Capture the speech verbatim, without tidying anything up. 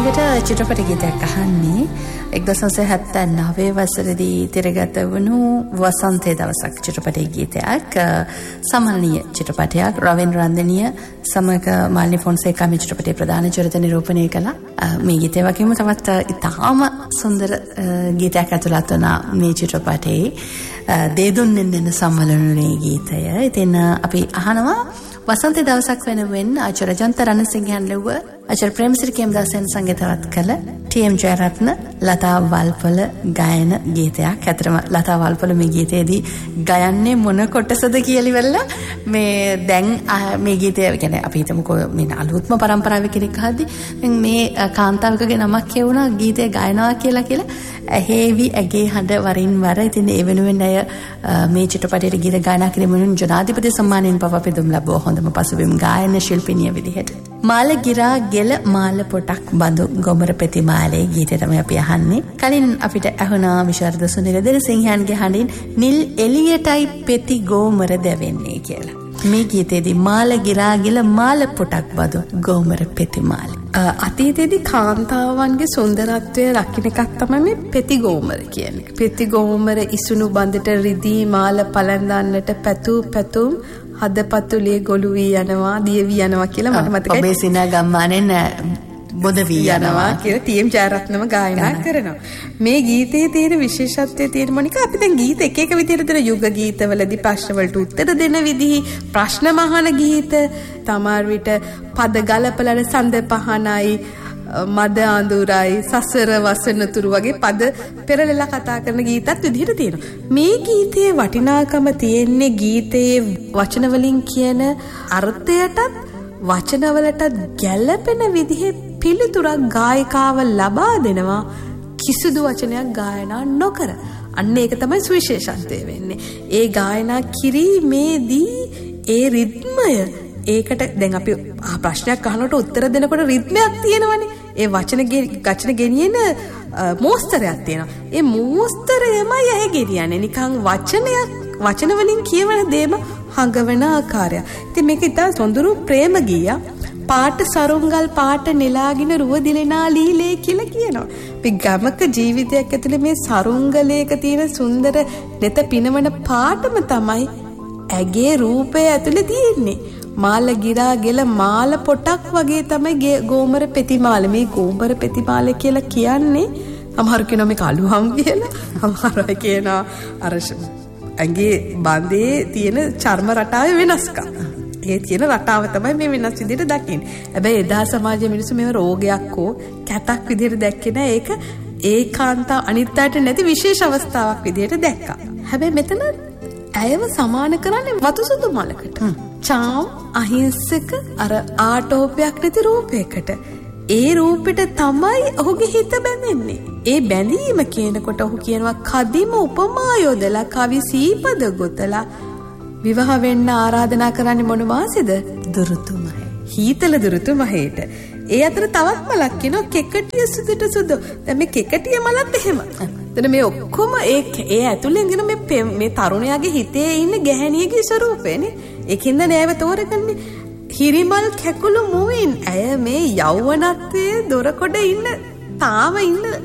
විදිහට චිත්‍රපට ගීතයක් අහන්නේ එක්දහස් නවසිය හැත්තෑ නවය වසරේදී තිරගත වුණු වසන්තයේ දවසක් චිත්‍රපටයේ ගීතයක්. සමනීය චිත්‍රපටයක්. රවින් රන්දනීය සමග මාලිනී ෆොන්සේකා මේ චිත්‍රපටයේ ප්‍රධාන චරිත නිරූපණය කළා. මේ ගීතය වගේම තවත් ඉතාම සුන්දර ගීතයක් ඇතුළත් වුණා මේ චිත්‍රපටයේ. දේදුන්නෙන් දෙන සම්මලනුනේ ගීතය. ඉතින් අපි අහනවා වසන්තයේ දවසක් වෙනුවෙන් ආචාර්ය ජන්ත රණසිංහයන් ලෙව්ව ආචාර්ය ප්‍රේමසිරි කේමදාසයන් සංගීතවත් කළ ටී එම් ජයරත්න ලතා වල්පොල ගායන ගීතයක්. ඇත්තටම ලතා වල්පොල මේ ගීතයේදී ගයන්නේ මොන කොටසද කියලා ඉවරලා මේ දැන් මේ ගීතය කියන්නේ අපි හිතමුකෝ මේ අලුත්ම පරම්පරාවේ කෙනෙක් අහද්දි මේ කාන්තාවකගේ නමක් කියවුණා ගීතය ගයනවා කියලා කියලා ඇහෙවි ඇගේ හඬ වරින් වර. ඉතින් ඒ වෙනුවෙන් අය මේ චිත්‍රපටයේ ගීත ගායනා කිරීම වෙනුවෙන් ජනාධිපති සම්මානයෙන් පවා පිදුම් ලැබුවා හොඳම පසුබිම් ගායන ශිල්පිනිය විදිහට. මාල ගිරා ගෙල මාල පොටක් බඳු ගොමර ප්‍රතිමාලේ ගීතය තමයි අපි අහන්නේ. කලින් අපිට ඇහුණා විශාරද සුනිල දෙරසිංහයන්ගේ හඬින් නිල් එළියටයි පෙති ගෝමර දැවෙන්නේ කියලා. මේ ගීතයේදී මාල ගිරා ගෙල මාල පොටක් බඳු ගෝමර ප්‍රතිමාලේ. අතීතයේදී කාන්තාවන්ගේ සුන්දරත්වය රකින්න එකක් තමයි මේ පෙති ගෝමර කියන්නේ. පෙති ගෝමර ඉසුණු බඳට රිදී මාල පළඳන්නට පැතු පැතුම් හදපතුලේ ගොළු වී යනවා දිය වී යනවා කියලා මට මතකයි. ඔබේ සිනා ගම්මානෙන් බොද වී යනවා කියලා ටී එම් ජයරත්නම ගායනා කරනවා. මේ ගීතයේ තියෙන විශේෂත්වය තියෙන මොනිකා අපි දැන් ගීත එක එක විදිහට දෙන යුග ගීතවලදී ප්‍රශ්න වලට උත්තර දෙන විදිහ ප්‍රශ්න මහන ගීත තමාර විට පද ගලපලන සඳ පහනයි මද අඳුරයි සසර වසනතුරු වගේ පද පෙරලලා කතා කරන ගීතත් විදිහට තියෙනවා. මේ ගීතයේ වටිනාකම තියෙන්නේ ගීතයේ වචන වලින් කියන අර්ථයටත් වචනවලට ගැළපෙන විදිහේ පිළිතුරක් ගායිකාව ලබා දෙනවා කිසිදු වචනයක් ගායනා නොකර. අන්න ඒක තමයි සුවිශේෂත්වය වෙන්නේ. ඒ ගායනා කිරීමේදී ඒ රිද්මය ඒකට දැන් අපි ප්‍රශ්නයක් අහනකොට උත්තර දෙනකොට රිද්මයක් තියෙනවනේ. ඒ වචන ගචන ගෙනියන මෝස්තරයක් තියෙනවා. ඒ මෝස්තරයමයි ඇහැ ගෙනියන්නේ. නිකන් වචනයක් වචන වලින් කියවන දේම හඟවන ආකාරය. ඉතින් මේක ඉතා සොඳුරු ප්‍රේම ගීයක්. පාට සරුංගල් පාට නෙලාගෙන රුව දිලෙනා ලීලේ කියලා කියනවා. අපි ගමක ජීවිතයක් ඇතුලේ මේ සරුංගලයක තියෙන සුන්දර දෙත පිනවන පාටම තමයි ඇගේ රූපය ඇතුලේ තියෙන්නේ. මාල ගිරා ගෙල මාල පොටක් වගේ තමයි ගෝමර ප්‍රතිමාල. මේ ගෝමර ප්‍රතිමාල කියලා කියන්නේ සමහර කෙනා මේක අලුහම් කියලා. සමහර අය කියනවා අර ඇගේ බඳේ තියෙන චර්ම රටාවේ වෙනස්කම්. ඒ තියෙන රටාව තමයි මේ වෙනස් විදිහට දකින්නේ. හැබැයි එදා සමාජයේ මිනිස්සු මේව රෝගයක් හෝ කැතක් විදිහට දැක්කේ නෑ. ඒක ඒකාන්ත අනිත් අයට නැති විශේෂ අවස්ථාවක් විදිහට දැක්කා. හැබැයි මෙතන ඇයව සමාන කරන්නේ වතු සුදු මලකට. චාම් අහිංසක අර ආටෝපයක් නැති රූපයකට. ඒ රූපෙට තමයි ඔහුගේ හිත බැඳෙන්නේ. ඒ බැඳීම කියනකොට ඔහු කියනවා කදිම උපමා යොදලා කවි සීපද ගොතලා විවාහ වෙන්න ආරාධනා කරන්නේ මොන මාසෙද? දුරුතුමයි. හීතල දුරුතුමහේට. ඒ අතර තවත් මලක් කියනවා කෙකටිය සුදුට සුදු. දැන් මේ කෙකටිය මලත් එහෙම. එතන මේ ඔක්කොම ඒ ඒ ඇතුලෙන් ගෙන මේ මේ තරුණයාගේ හිතේ ඉන්න ගැහණියගේ ස්වරූපේනේ. ඒකින්ද නෑව තෝරගන්නේ. හිරිමල් කැකුළු මුවින් ඇය මේ යෞවනත්වයේ දොරකොඩ ඉන්න තාම ඉන්න